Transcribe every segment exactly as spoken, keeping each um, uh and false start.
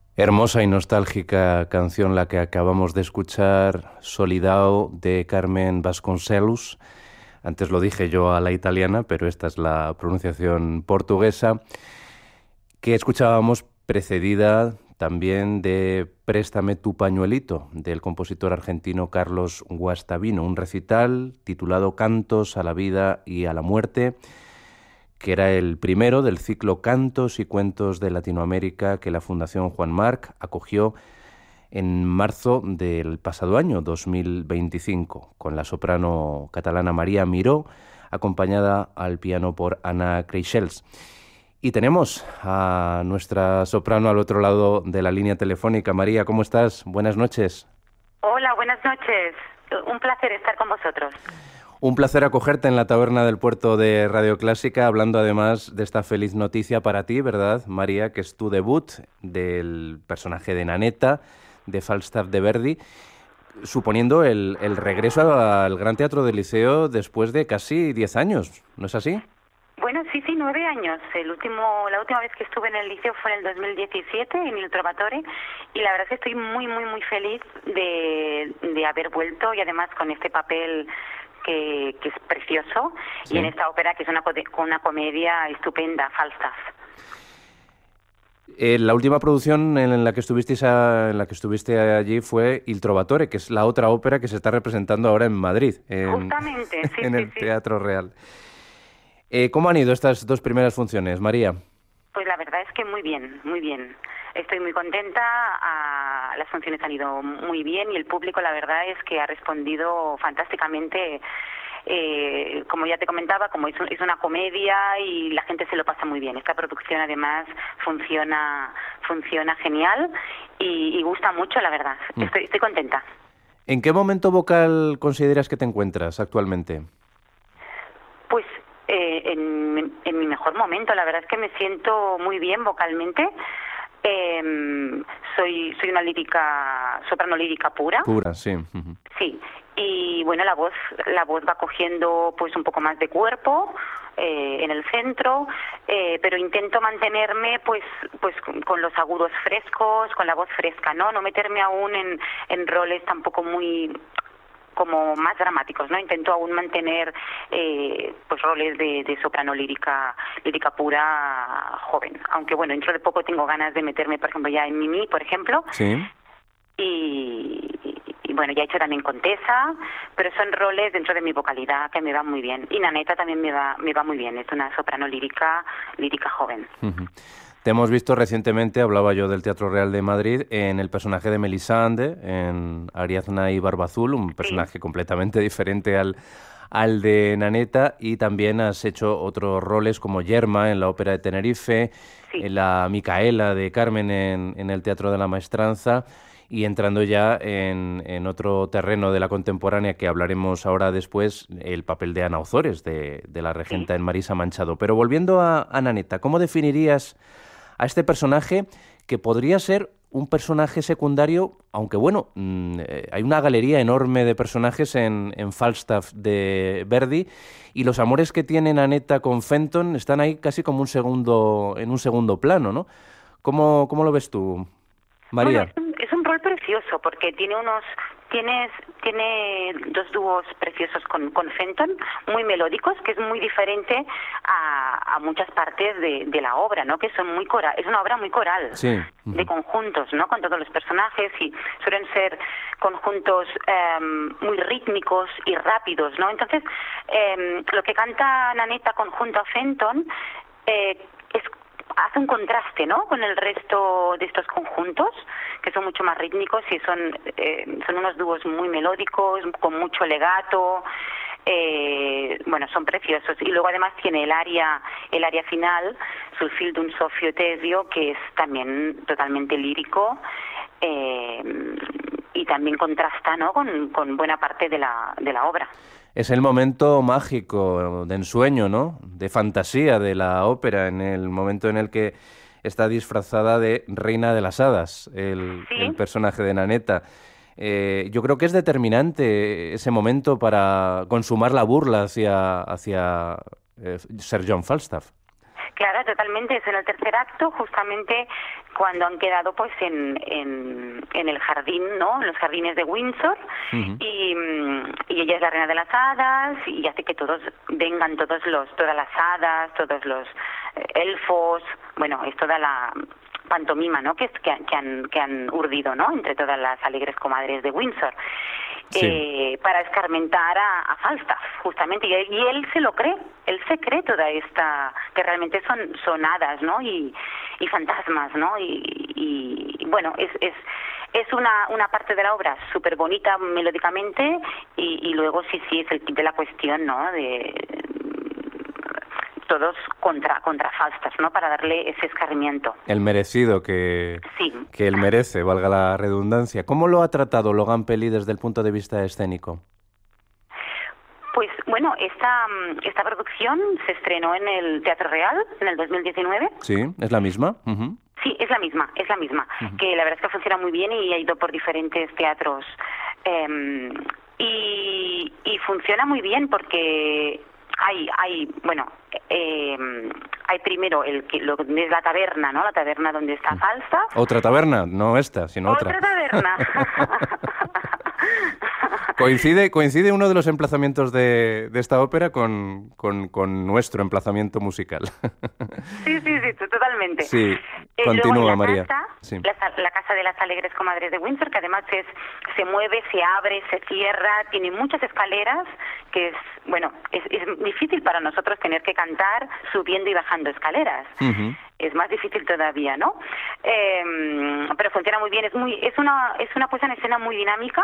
Hermosa y nostálgica canción la que acabamos de escuchar, Solidao, de Carmen Vasconcelos. Antes lo dije yo a la italiana, pero esta es la pronunciación portuguesa, que escuchábamos precedida también de Préstame tu pañuelito, del compositor argentino Carlos Guastavino, un recital titulado Cantos a la vida y a la muerte, que era el primero del ciclo Cantos y Cuentos de Latinoamérica que la Fundación Juan March acogió en marzo del pasado año, dos mil veinticinco, con la soprano catalana María Miró, acompañada al piano por Anna Creixels. Y tenemos a nuestra soprano al otro lado de la línea telefónica. María, ¿cómo estás? Buenas noches. Hola, buenas noches. Un placer estar con vosotros. Un placer acogerte en la taberna del puerto de Radio Clásica, hablando además de esta feliz noticia para ti, ¿verdad, María? Que es tu debut del personaje de Nanetta, de Falstaff de Verdi, suponiendo el, el regreso al Gran Teatro del Liceo después de casi diez años, ¿no es así? Bueno, sí, sí, nueve años. El último, la última vez que estuve en el liceo fue en el dos mil diecisiete, en el Trovatore, y la verdad es que estoy muy, muy, muy feliz de, de haber vuelto, y además con este papel que, que es precioso, sí. Y en esta ópera que es una, una comedia estupenda, Falstaff. Eh, la última producción en la que estuvisteis a, en la que estuviste allí fue Il Trovatore, que es la otra ópera que se está representando ahora en Madrid, en, Justamente, sí, en sí, el sí. Teatro Real. Eh, ¿Cómo han ido estas dos primeras funciones, María? Pues la verdad es que muy bien, muy bien. Estoy muy contenta, a, las funciones han ido muy bien y el público la verdad es que ha respondido fantásticamente. Eh, como ya te comentaba, como es, un, es una comedia y la gente se lo pasa muy bien. Esta producción además funciona funciona genial y, y gusta mucho, la verdad. Mm. Estoy, estoy contenta. ¿En qué momento vocal consideras que te encuentras actualmente? Pues eh, en, en mi mejor momento. La verdad es que me siento muy bien vocalmente. Eh, soy soy una lírica, soprano lírica pura. Pura, sí. Uh-huh. Sí. Y bueno, la voz la voz va cogiendo pues un poco más de cuerpo eh, en el centro, eh, pero intento mantenerme pues pues con los agudos frescos, con la voz fresca, no no meterme aún en en roles tampoco muy como más dramáticos, ¿no? Intento aún mantener eh, pues roles de, de soprano lírica lírica pura joven, aunque bueno, dentro de poco tengo ganas de meterme, por ejemplo, ya en Mimi, por ejemplo. Sí. Y, y bueno, ya he hecho también Contesa, pero son roles dentro de mi vocalidad que me van muy bien. Y Nanetta también me va me va muy bien, es una soprano lírica lírica joven. Uh-huh. Te hemos visto recientemente, hablaba yo del Teatro Real de Madrid, en el personaje de Melisande, en Ariadna y Barba Azul, un personaje sí. completamente diferente al, al de Nanetta, y también has hecho otros roles como Yerma en la Ópera de Tenerife, sí. en la Micaela de Carmen en, en el Teatro de la Maestranza, y entrando ya en, en otro terreno de la contemporánea que hablaremos ahora después, el papel de Ana Ozores, de, de la regenta sí. en Marisa Manchado. Pero volviendo a, a Nanetta, ¿cómo definirías a este personaje que podría ser un personaje secundario, aunque bueno, mmm, eh, hay una galería enorme de personajes en, en Falstaff de Verdi, y los amores que tiene Nanetta con Fenton están ahí casi como un segundo, en un segundo plano, ¿no? ¿Cómo, cómo lo ves tú, María? Bueno, es, un, es un rol precioso porque tiene unos tienes tiene dos dúos preciosos con, con Fenton, muy melódicos, que es muy diferente a, a muchas partes de, de la obra, ¿no? Que son muy coral, es una obra muy coral, sí. uh-huh. de conjuntos, ¿no? Con todos los personajes, y suelen ser conjuntos eh, muy rítmicos y rápidos, ¿no? Entonces, eh, lo que canta Nanetta conjunto a Fenton eh, es hace un contraste, ¿no?, con el resto de estos conjuntos, que son mucho más rítmicos y son eh, son unos dúos muy melódicos, con mucho legato, eh, bueno, son preciosos. Y luego además tiene el aria, el aria final, Sul fil d'un soffio tesio, que es también totalmente lírico, eh, y también contrasta, ¿no?, con, con buena parte de la, de la obra. Es el momento mágico, de ensueño, ¿no?, de fantasía de la ópera, en el momento en el que está disfrazada de reina de las hadas, el, ¿Sí? el personaje de Nanetta. Eh, yo creo que es determinante ese momento para consumar la burla hacia, hacia eh, Sir John Falstaff. Claro, totalmente. Es en el tercer acto, justamente cuando han quedado pues en, en, en el jardín, ¿no? En los jardines de Windsor. Uh-huh. y, y ella es la reina de las hadas y hace que todos vengan, todos los, todas las hadas, todos los eh, elfos. Bueno, es toda la pantomima, ¿no? Que, es, que, que, han, que han urdido, ¿no? Entre todas las alegres comadres de Windsor. Sí. Eh, para escarmentar a, a Falstaff, justamente, y, y él se lo cree, él se cree toda esta, que realmente son, son hadas, ¿no? Y, y fantasmas, ¿no? Y, y, y bueno, es, es, es una, una parte de la obra súper bonita melódicamente, y, y luego sí, sí, es el kit de la cuestión, ¿no? De todos contra contra Falstaff, ¿no? Para darle ese escarmiento. El merecido que, sí. que él merece, valga la redundancia. ¿Cómo lo ha tratado Logan Peli desde el punto de vista escénico? Pues bueno, esta, esta producción se estrenó en el Teatro Real en el dos mil diecinueve. Sí, ¿es la misma? Uh-huh. Sí, es la misma, es la misma. Uh-huh. Que la verdad es que funciona muy bien y ha ido por diferentes teatros. Eh, y, y funciona muy bien porque hay, hay bueno, eh, hay primero el que lo que es la taberna, ¿no? La taberna donde está Falstaff. Otra taberna, no esta, sino otra. Otra taberna. Coincide, coincide uno de los emplazamientos de, de esta ópera con, con, con nuestro emplazamiento musical. Sí, sí, sí, totalmente. Sí, eh, continúa, la María. Casa, sí. la, la Casa de las Alegres Comadres de Windsor, que además es, se mueve, se abre, se cierra, tiene muchas escaleras, que es, bueno, es, es difícil para nosotros tener que cantar subiendo y bajando escaleras. Uh-huh. Es más difícil todavía, ¿no? Eh, pero funciona muy bien, es muy, es una, es una puesta en escena muy dinámica.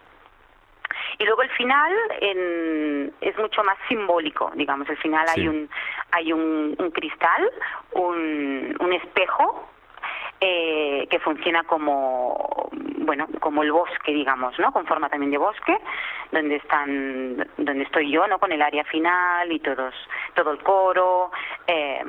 Y luego el final en, es mucho más simbólico, digamos. El final sí. hay un hay un, un cristal, un, un espejo eh, que funciona como bueno como el bosque, digamos, ¿no? Con forma también de bosque, donde están donde estoy yo, ¿no? Con el área final y todos todo el coro. Eh,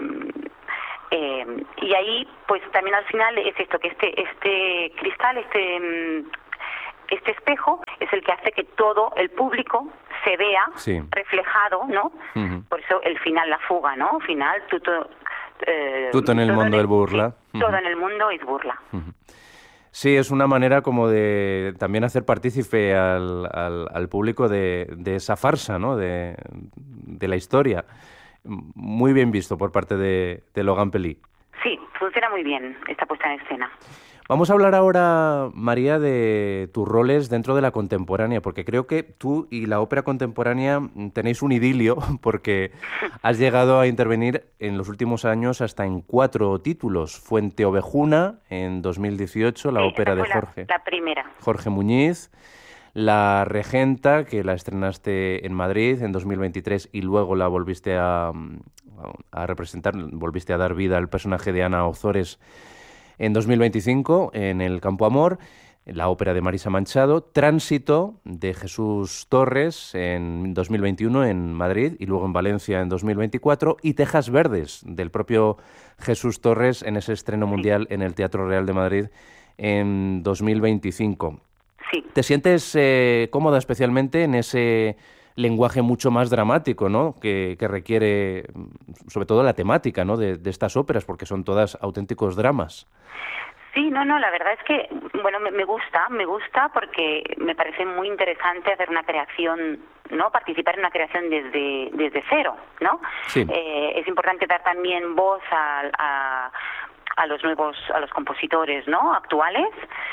eh, y ahí, pues también al final es esto que este este cristal, este Este espejo es el que hace que todo el público se vea sí. reflejado, ¿no? Uh-huh. Por eso el final, la fuga, ¿no? Final, tutto, eh, tutto en el mundo del burla. Sí, uh-huh. Todo en el mundo es burla. Uh-huh. Sí, es una manera como de también hacer partícipe al, al, al público de, de esa farsa, ¿no? De, de la historia. Muy bien visto por parte de, de Logan Peli. Sí, funciona muy bien esta puesta en escena. Vamos a hablar ahora, María, de tus roles dentro de la contemporánea, porque creo que tú y la ópera contemporánea tenéis un idilio, porque has llegado a intervenir en los últimos años hasta en cuatro títulos. Fuente Ovejuna, en dos mil dieciocho, la sí, ópera de la, Jorge. La primera. Jorge Muñiz. La Regenta, que la estrenaste en Madrid en dos mil veintitrés y luego la volviste a, a representar, volviste a dar vida al personaje de Ana Ozores en dos mil veinticinco, en el Campo Amor, la ópera de Marisa Manchado, Tránsito, de Jesús Torres, en dos mil veintiuno en Madrid y luego en Valencia en dos mil veinticuatro, y Tejas Verdes, del propio Jesús Torres, en ese estreno mundial en el Teatro Real de Madrid en dos mil veinticinco. Sí. ¿Te sientes eh, cómoda especialmente en ese lenguaje mucho más dramático, ¿no? que, que requiere, sobre todo la temática, ¿no? de, de estas óperas, porque son todas auténticos dramas? Sí, no, no, la verdad es que, bueno, me, me gusta, me gusta porque me parece muy interesante hacer una creación, ¿no? Participar en una creación desde desde cero, ¿no? Sí. Eh, es importante dar también voz a, a, a los nuevos, a los compositores, ¿no? Actuales.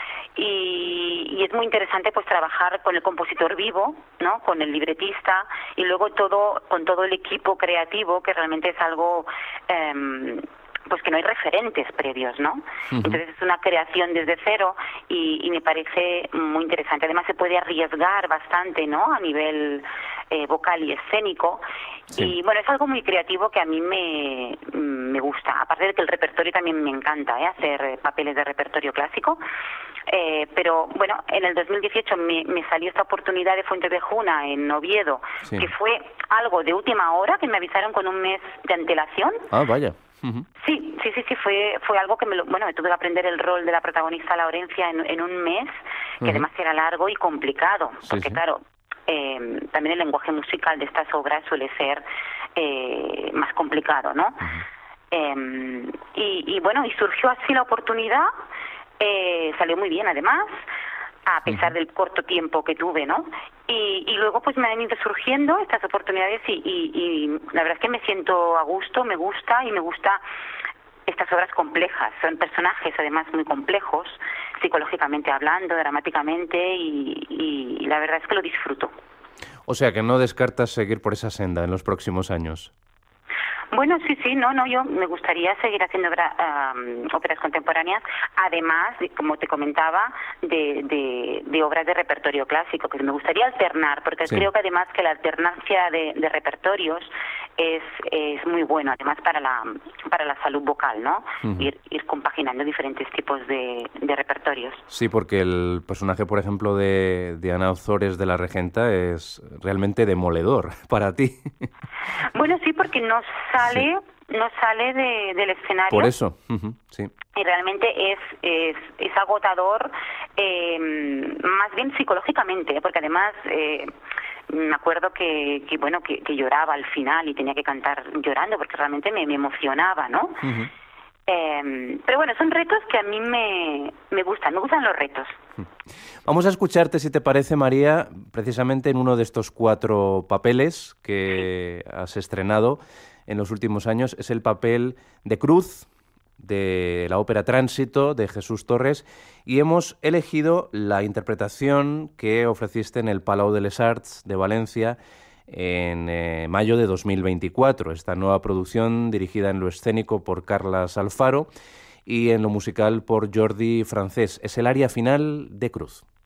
Y, y es muy interesante pues trabajar con el compositor vivo, ¿no? Con el libretista y luego todo con todo el equipo creativo, que realmente es algo eh, pues que no hay referentes previos, ¿no? Uh-huh. Entonces es una creación desde cero y, y me parece muy interesante. Además se puede arriesgar bastante, ¿no? A nivel eh, vocal y escénico. Sí. Y bueno, es algo muy creativo que a mí me, me gusta. Aparte de que el repertorio también me encanta, ¿eh? Hacer papeles de repertorio clásico. Eh, pero bueno, en el dos mil dieciocho me, me salió esta oportunidad de Fuente Ovejuna en Oviedo, sí. que fue algo de última hora, que me avisaron con un mes de antelación. Ah, vaya. Uh-huh. Sí, sí, sí, sí, fue fue algo que me lo, bueno, me tuve que aprender el rol de la protagonista Laurencia en, en un mes, que uh-huh. además era largo y complicado, sí, porque sí. claro, eh, también el lenguaje musical de estas obras suele ser eh, más complicado, ¿no? Uh-huh. Eh, y, y bueno, y surgió así la oportunidad, eh, salió muy bien además, a pesar del corto tiempo que tuve, ¿no? Y, y luego pues me han ido surgiendo estas oportunidades y, y, y la verdad es que me siento a gusto, me gusta y me gusta estas obras complejas. Son personajes además muy complejos, psicológicamente hablando, dramáticamente, y, y, y la verdad es que lo disfruto. O sea que no descartas seguir por esa senda en los próximos años. Bueno, sí, sí, no, no, yo me gustaría seguir haciendo obra, um, óperas contemporáneas, además, como te comentaba, de, de, de obras de repertorio clásico, que me gustaría alternar, porque sí. creo que además que la alternancia de, de repertorios es, es muy bueno, además para la para la salud vocal, ¿no? Uh-huh. Ir, ir compaginando diferentes tipos de, de repertorios. Sí, porque el personaje, por ejemplo, de, de Ana Ozores de La Regenta es realmente demoledor para ti. Bueno, sí, porque no sale, sí. no sale de, del escenario. Por eso, uh-huh, sí. Y realmente es, es, es agotador, eh, más bien psicológicamente, porque además eh, me acuerdo que, que bueno que, que lloraba al final y tenía que cantar llorando porque realmente me, me emocionaba, ¿no? Uh-huh. Eh, pero bueno, son retos que a mí me, me gustan, me gustan los retos. Vamos a escucharte, si te parece, María, precisamente en uno de estos cuatro papeles que sí. has estrenado en los últimos años. Es el papel de Cruz, de la ópera Tránsito, de Jesús Torres, y hemos elegido la interpretación que ofreciste en el Palau de les Arts de Valencia en eh, mayo de dos mil veinticuatro, esta nueva producción dirigida en lo escénico por Carlas Alfaro y en lo musical por Jordi Francés. Es el aria final de Cruz.